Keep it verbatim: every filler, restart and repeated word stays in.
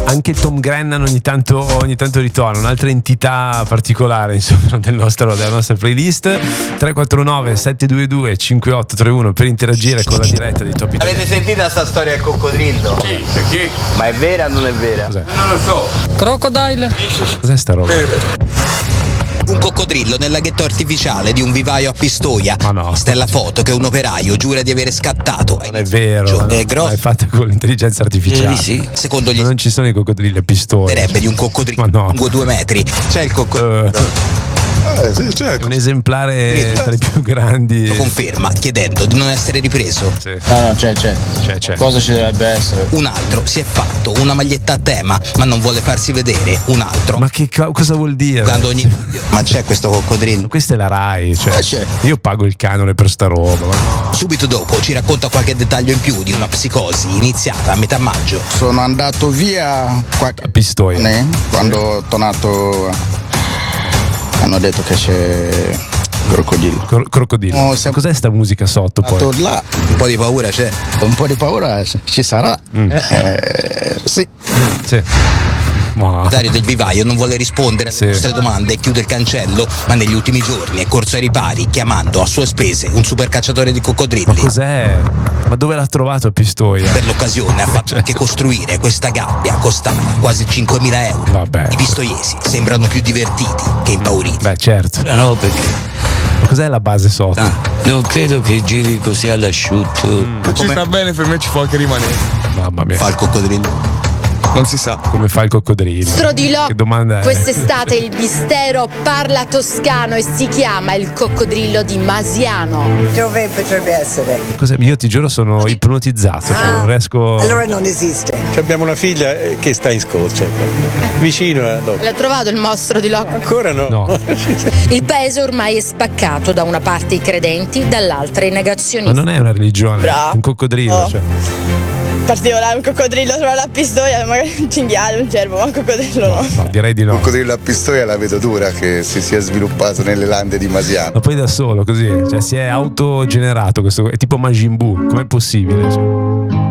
Anche Tom Grennan ogni tanto, ogni tanto ritorna, un'altra entità particolare insomma del nostro, della nostra playlist. Tre quattro nove sette due due cinque otto tre uno per interagire con la diretta di Top Italia. Avete sentito sta storia del coccodrillo? Sì, perché? Ma è vera o non è vera? Cos'è? Non lo so. Crocodile. Cos'è sta roba? Un coccodrillo nel laghetto artificiale di un vivaio a Pistoia. Ma no. Sta la foto che un operaio giura di avere scattato. Non è vero, È grosso. è fatta con l'intelligenza artificiale. Eh, sì. Secondo gli Ma non ci sono i coccodrilli a pistone. sarebbe di un coccodrillo Ma no. lungo due metri. C'è il coccodrillo. Uh, Eh, sì, certo. un esemplare tra i più grandi. Lo conferma chiedendo di non essere ripreso. Sì. No, no, c'è, c'è. C'è, c'è. Cosa ci dovrebbe essere? Un altro si è fatto una maglietta a tema, ma non vuole farsi vedere. Un altro. Ma che ca- cosa vuol dire? Quando ogni video. Ma c'è questo coccodrillo. Questa è la Rai, cioè, Eh, c'è. io pago il canone per sta roba. Ma... Subito dopo ci racconta qualche dettaglio in più di una psicosi iniziata a metà maggio. Sono andato via qualche A Pistoia. anni, quando ho tornato hanno detto che c'è crocodilo. Cro- crocodilo. Oh, se- Cos'è sta musica sotto poi? Andato là, Un po' di paura c'è. un po' di paura ci sarà. Mm. Eh, sì. Sì. Ma... Dario del Vivaio non vuole rispondere alle Sì. nostre domande e chiude il cancello, ma negli ultimi giorni è corso ai ripari chiamando a sue spese un supercacciatore di Ma coccodrilli. cos'è? Ma dove l'ha trovato a Pistoia? Per l'occasione ha fatto anche costruire questa gabbia costata quasi cinquemila euro. Vabbè. I pistoiesi sembrano più divertiti che impauriti. Beh, certo. No, perché Ma cos'è la base sotto? ah, non credo che giri così all'asciutto. Ci sta bene, per me ci può anche rimanere. Mamma mia. Fa il coccodrillo. Non si sa. Come fa il coccodrillo? Strodilò. Che domanda è? Quest'estate il mistero parla toscano e si chiama il coccodrillo di Masiano. Dove potrebbe essere? Cos'è? Io ti giuro sono ipnotizzato, cioè non riesco. Allora non esiste. Abbiamo una figlia eh, che sta in Scozia, vicino a dopo. L'ha trovato il mostro di Loco? Ancora no. No. Il paese ormai è spaccato, da una parte i credenti, dall'altra i Ma negazionisti. non è una religione, Bravo. è un coccodrillo. Oh. Cioè. Particolare, un coccodrillo sopra la Pistoia, magari un cinghiale, un cervo, ma un coccodrillo no. No, direi di no. Il coccodrillo a Pistoia la vedo dura che si sia sviluppato nelle lande di Masiano. Ma poi da solo, così, cioè si è autogenerato questo, è tipo Majin Buu, com'è possibile? Cioè?